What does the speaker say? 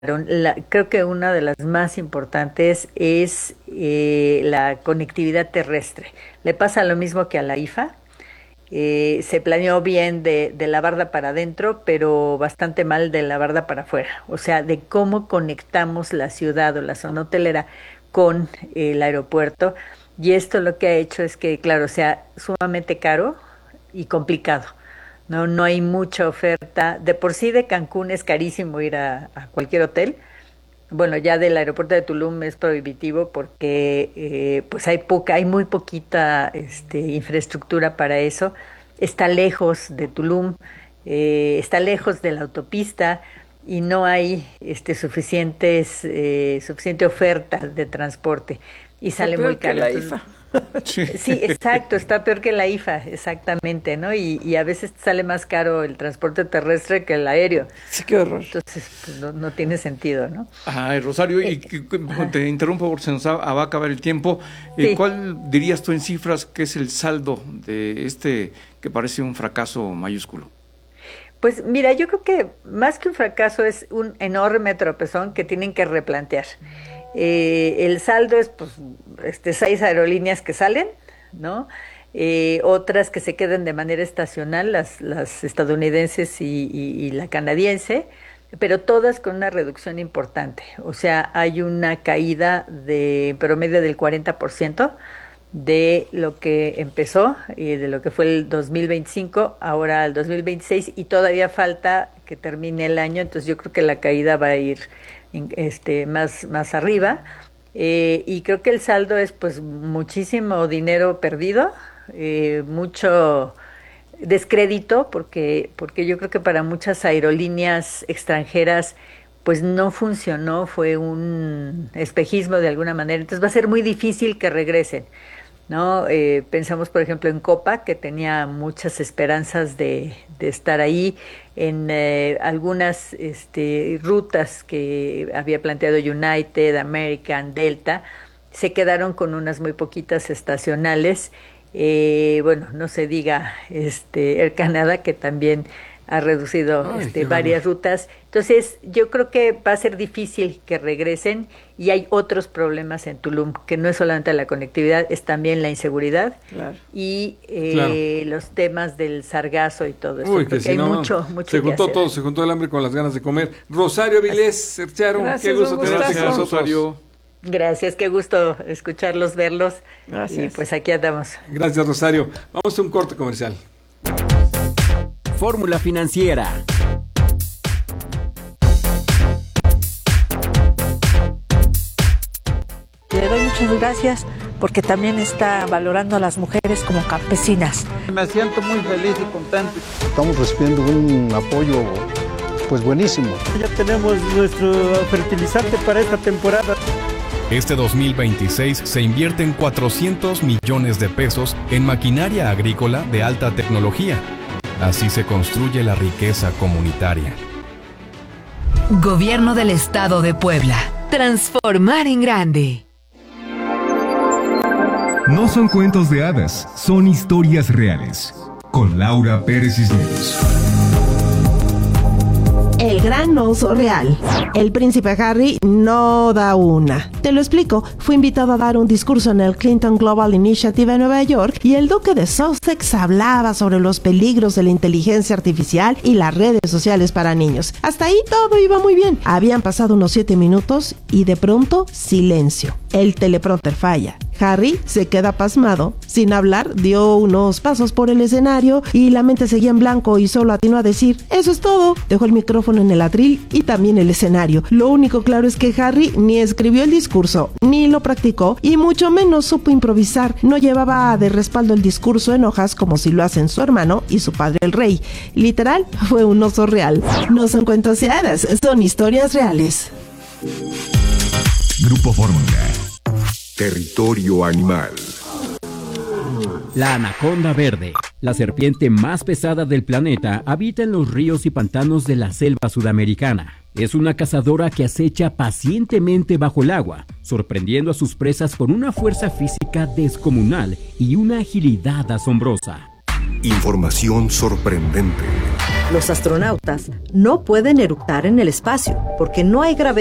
Creo que una de las más importantes es la conectividad terrestre. Le pasa lo mismo que a la IFA. Se planeó bien de la barda para adentro, pero bastante mal de la barda para afuera. O sea, de cómo conectamos la ciudad o la zona hotelera con el aeropuerto. Y esto lo que ha hecho es que, claro, sea sumamente caro y complicado. No, no hay mucha oferta. De por sí de Cancún es carísimo ir a cualquier hotel. Bueno, ya del aeropuerto de Tulum es prohibitivo porque pues hay muy poquita infraestructura para eso. Está lejos de Tulum, está lejos de la autopista y no hay suficiente oferta de transporte y Está sale peor muy que caro. la Entonces, IFA. sí, exacto, está peor que la IFA, exactamente, ¿no? Y a veces sale más caro el transporte terrestre que el aéreo. Sí, qué horror. Entonces, pues, no tiene sentido, ¿no? Ay, Rosario, Ajá. te interrumpo porque se nos va a acabar el tiempo. Sí, ¿Cuál dirías tú en cifras que es el saldo de que parece un fracaso mayúsculo? pues mira, yo creo que más que un fracaso es un enorme tropezón que tienen que replantear. El saldo es pues 6 aerolíneas que salen, ¿no? Otras que se queden de manera estacional, las estadounidenses y la canadiense, pero todas con una reducción importante. O sea, hay una caída de promedio del 40% de lo que empezó y de lo que fue el 2025, ahora al 2026, y todavía falta que termine el año, entonces yo creo que la caída va a ir más arriba. Y creo que el saldo es pues muchísimo dinero perdido, mucho descrédito, porque yo creo que para muchas aerolíneas extranjeras pues no funcionó, fue un espejismo de alguna manera, entonces va a ser muy difícil que regresen, ¿no? Pensamos, por ejemplo, en Copa, que tenía muchas esperanzas de estar ahí, en algunas rutas que había planteado United, American, Delta, se quedaron con unas muy poquitas estacionales. Bueno, no se diga Air Canada, que también ha reducido Ay, qué bárbaro. varias rutas. Entonces, yo creo que va a ser difícil que regresen y hay otros problemas en Tulum, que no es solamente la conectividad, es también la inseguridad Claro. y Claro. los temas del sargazo y todo eso. Uy, Creo que que si hay no, mucho se que juntó hacer. todo, se juntó el hambre con las ganas de comer. Rosario Vilés, Sercharon, qué Gracias, gusto un tenerte con gustazo. nosotros. Rosario. Gracias, qué gusto escucharlos, verlos. Gracias. Y pues aquí andamos. Gracias, Rosario. Vamos a un corte comercial. Fórmula Financiera. Le doy muchas gracias porque también está valorando a las mujeres como campesinas. Me siento muy feliz y contento. Estamos recibiendo un apoyo pues buenísimo. Ya tenemos nuestro fertilizante para esta temporada. Este 2026 se invierten 400 millones de pesos en maquinaria agrícola de alta tecnología. Así se construye la riqueza comunitaria. Gobierno del Estado de Puebla. Transformar en grande. No son cuentos de hadas, son historias reales. Con Laura Pérez Cisneros. El gran oso real. El príncipe Harry no da una. Te lo explico. Fue invitado a dar un discurso en el Clinton Global Initiative en Nueva York y el duque de Sussex hablaba sobre los peligros de la inteligencia artificial y las redes sociales para niños. Hasta ahí todo iba muy bien. Habían pasado unos 7 minutos y de pronto silencio. El teleprompter falla. Harry se queda pasmado, sin hablar, dio unos pasos por el escenario y la mente seguía en blanco y solo atinó a decir, eso es todo. Dejó el micrófono en el atril y también el escenario. Lo único claro es que Harry ni escribió el discurso, ni lo practicó y mucho menos supo improvisar. No llevaba de respaldo el discurso en hojas como si lo hacen su hermano y su padre el rey. Literal, fue un oso real. No son cuentos de hadas, son historias reales. Grupo Fórmula. Territorio animal. La anaconda verde, la serpiente más pesada del planeta, habita en los ríos y pantanos de la selva sudamericana. Es una cazadora que acecha pacientemente bajo el agua, sorprendiendo a sus presas con una fuerza física descomunal y una agilidad asombrosa. Información sorprendente. Los astronautas no pueden eructar en el espacio porque no hay gravedad